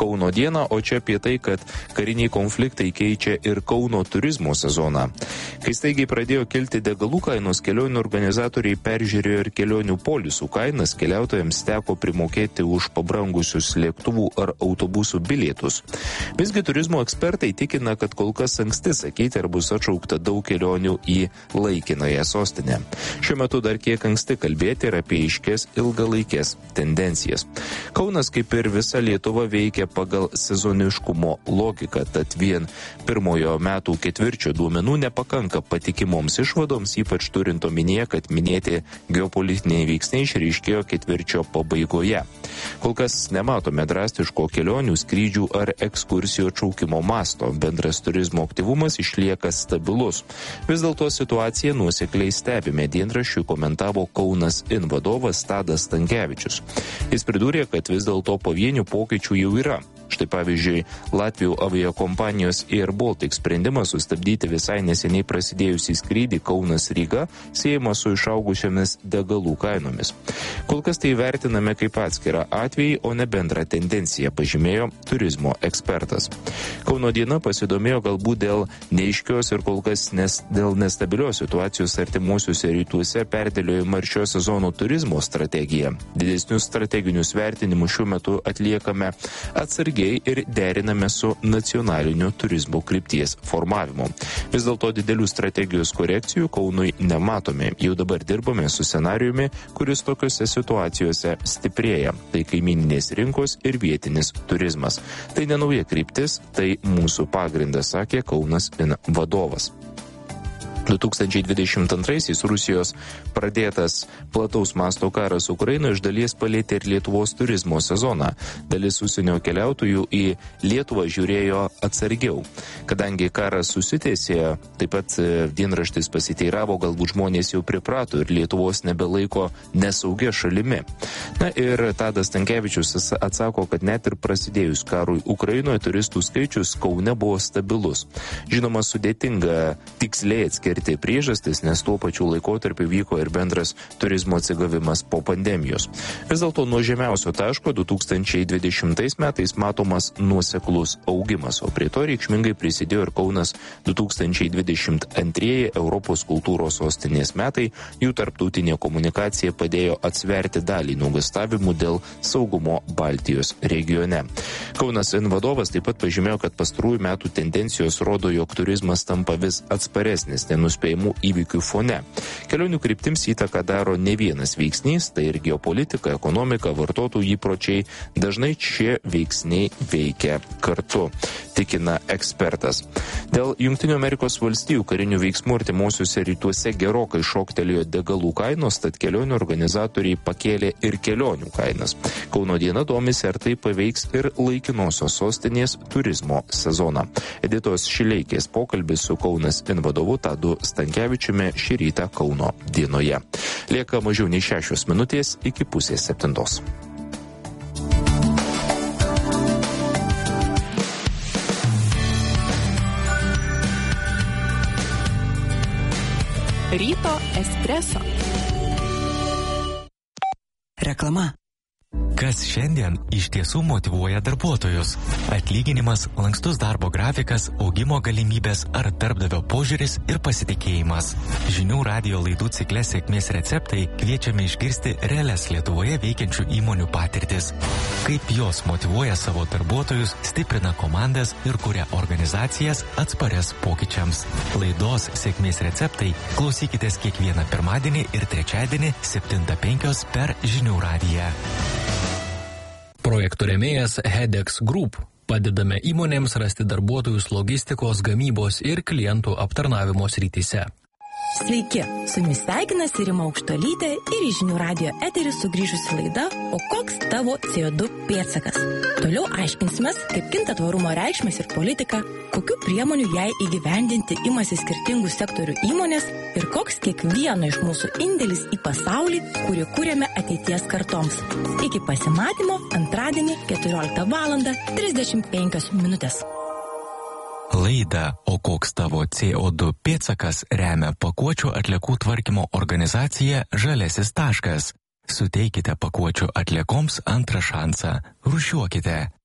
Kauno dieną, o čia apie tai, kad kariniai konfliktai keičia ir Kauno turizmo sezoną. Kai staigiai pradėjo kilti degalų kainos, kelionių organizatoriai peržiūrėjo ir kelionių polisų kainas, keliautojams teko primokėti už pabrangusius lėktuvų ar autobusų bilietus. Visgi turizmo ekspertai tikina, kad kol kas anksti sakyti, ar bus atšaukta daug kelionių į laikinąją sostinę. Šiuo metu dar kiek anksti kalbėti ir apie aiškės ilgalaikės tendencijas. Kaunas, kaip ir visa Lietuva, veikia pagal sezoniškumo logiką, tad vien pirmojo metų ketvirčio duomenų nepakanka patikimoms išvadoms, ypač turint omenyje, kad minėti geopolitiniai veiksniai išryškėjo ketvirčio pabaigoje. Kol kas nematome drastiško kelionių, skrydžių ar ekskursijų atšaukimo masto. Bendras turizmo aktyvumas išlieka stabilus. Vis dėlto situaciją nuosekliai stebime, dienraščiui komentavo Kaunas In vadovas Tadas Stankevičius. Jis pridūrė, kad vis dėlto pavienių pokyčių jau yra. Štai pavyzdžiui, Latvijų aviakompanijos Air Baltic sprendimas sustabdyti visai neseniai prasidėjusį skrydį Kaunas-Ryga siejama su išaugusiamis degalų kainomis. Kol kas tai vertiname kaip atskirą atvejį, o ne bendrą tendenciją, pažymėjo turizmo ekspertas. Kauno diena pasidomėjo galbūt dėl neaiškios ir kol kas dėl nestabilios situacijos artimuosiuose rytuose perdėliojama ir šio sezono turizmo strategija. Didesnius strateginius vertinimus šiuo metu atliekame atsargiai ir deriname su nacionaliniu turizmo krypties formavimu. Vis dėlto didelių strategijos korekcijų Kaunui nematome. Jau dabar dirbame su scenarijumi, kuris tokiuose situacijose stiprėja. Tai kaimininės rinkos ir vietinis turizmas. Tai nenauja kryptis, tai mūsų pagrindas, sakė Kaunas In vadovas. 2022 Rusijos pradėtas plataus masto karas Ukrainoje iš dalies palietė ir Lietuvos turizmo sezoną. Dalis užsienio keliautojų į Lietuvą žiūrėjo atsargiau. Kadangi karas susitęsė, taip pat dienraštis pasiteiravo, galbūt žmonės jau priprato ir Lietuvos nebelaiko nesaugia šalimi. Na ir Tadas Stankevičius atsako, kad net ir prasidėjus karui Ukrainoje turistų skaičius Kaune buvo stabilus. Žinoma, sudėtinga tiksliai atskirti priežastis, nes tuo pačiu laikotarpiu vyko ir bendras turizmo atsigavimas po pandemijos. Vis dėlto nuo žemiausio taško 2020 metais matomas nuoseklus augimas, o prie to reikšmingai prisidėjo ir Kaunas 2022 Europos kultūros sostinės metai. Jų tarptautinė komunikacija padėjo atsverti dalį nuogąstavimų dėl saugumo Baltijos regione. Kaunas In vadovas taip pat pažymėjo, kad pastarųjų metų tendencijos rodo, jog turizmas tampa vis atsparesnis nenuspėjamų įvykių fone. Kelionių kryptims įtaką daro ne vienas veiksnys, tai ir geopolitika, ekonomika, vartotojų įpročiai. Dažnai šie veiksniai veikia kartu, tikina ekspertas. Dėl Jungtinių Amerikos valstijų karinių veiksmų artimuosiuose rytuose gerokai šoktelėjo degalų kainos, tad kelionių organizatoriai pakėlė ir kelionių kainas. Kauno diena domisi, ar tai paveiks ir laikinosios sostinės turizmo sezoną. Editos Šileikės pokalbis su Kaunas In vadovu Tadu Stankevičiumi šį rytą Kauno dienoje. Lieka mažiau nei 6 minutės iki 6:30. Ryto espreso. Reklama. Kas šiandien iš tiesų motyvuoja darbuotojus? Atlyginimas, lankstus darbo grafikas, augimo galimybės ar darbdavio požiūris ir pasitikėjimas. Žinių radijo laidų cikle Sėkmės receptai kviečiame išgirsti realias Lietuvoje veikiančių įmonių patirtis. Kaip jos motyvuoja savo darbuotojus, stiprina komandas ir kuria organizacijas atsparias pokyčiams. Laidos Sėkmės receptai klausykitės kiekvieną pirmadienį ir trečiadienį 7:05 per Žinių radiją. Projektų rėmėjas Hedex Group. Padedame įmonėms rasti darbuotojus logistikos, gamybos ir klientų aptarnavimo srityse. Sveiki, su jumis sveikinasi Rima Aukštuolytė ir į Žinių radijo eterį sugrįžusi laida O koks tavo CO2 pėdsakas? Toliau aiškinsimės, kaip kinta tvarumo reikšmės ir politika, kokių priemonių jai įgyvendinti imasi skirtingų sektorių įmonės ir koks kiekvieno iš mūsų indėlis į pasaulį, kurį kūrėme ateities kartoms. Iki pasimatymo antradienį 14:35. Laidą O koks tavo CO2 pėdsakas remia pakuočių atliekų tvarkymo organizacija Žaliasis taškas. Suteikite pakuočių atliekoms antrą šansą. Rūšiuokite.